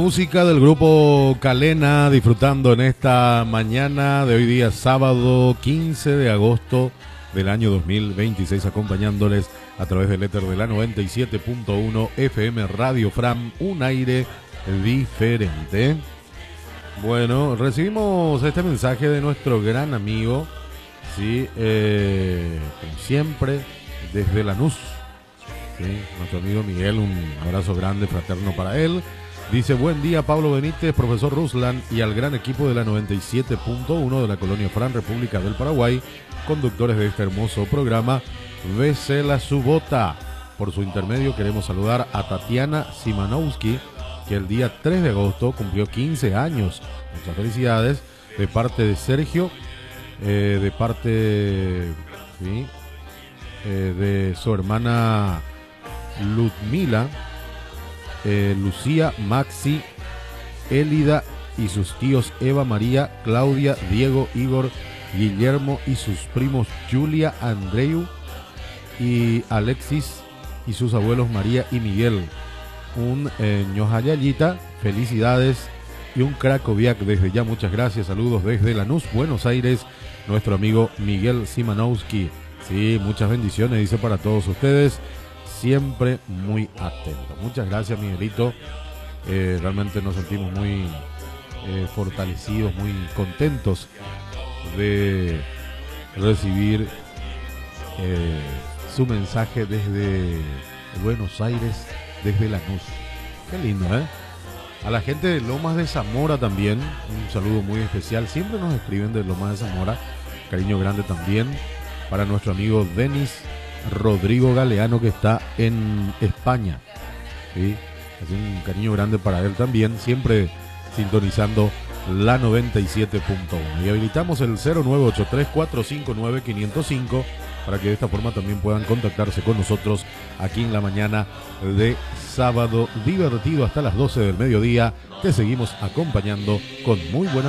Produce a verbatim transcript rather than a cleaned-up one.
Música del grupo Calena, disfrutando en esta mañana de hoy día, sábado quince de agosto del año dos mil veintiséis, acompañándoles a través del éter de la noventa y siete punto uno F M Radio Fram, un aire diferente. Bueno, recibimos este mensaje de nuestro gran amigo, sí, eh, como siempre, desde Lanús, ¿sí? Nuestro amigo Miguel, un abrazo grande, fraterno para él. Dice: buen día, Pablo Benítez, profesor Ruslan, y al gran equipo de la noventa y siete punto uno de la colonia Fran, República del Paraguay, conductores de este hermoso programa. Bese la subota. Por su intermedio queremos saludar a Tatiana Simanowski, que el día tres de agosto cumplió quince años. Muchas felicidades de parte de Sergio, eh, de parte ¿sí? eh, de su hermana Ludmila, Eh, Lucía, Maxi, Élida y sus tíos Eva, María, Claudia, Diego, Igor, Guillermo y sus primos Julia, Andreu y Alexis y sus abuelos María y Miguel. Un eh, ñojayayita, felicidades, y un Krakowiak desde ya, muchas gracias. Saludos desde Lanús, Buenos Aires, nuestro amigo Miguel Simanowski. Sí, muchas bendiciones, dice, para todos ustedes. Siempre muy atento. Muchas gracias, Miguelito. Eh, realmente nos sentimos muy eh, fortalecidos, muy contentos de recibir eh, su mensaje desde Buenos Aires, desde Lanús. Qué lindo, ¿eh? A la gente de Lomas de Zamora también, un saludo muy especial. Siempre nos escriben de Lomas de Zamora. Cariño grande también para nuestro amigo Denis Rodrigo Galeano, que está en España, ¿sí? Así un cariño grande para él también, siempre sintonizando la noventa y siete punto uno. Y habilitamos el cero nueve ocho tres, cuatro cinco nueve, cinco cero cinco para que de esta forma también puedan contactarse con nosotros aquí en la mañana de sábado divertido hasta las doce del mediodía. Te seguimos acompañando con muy buena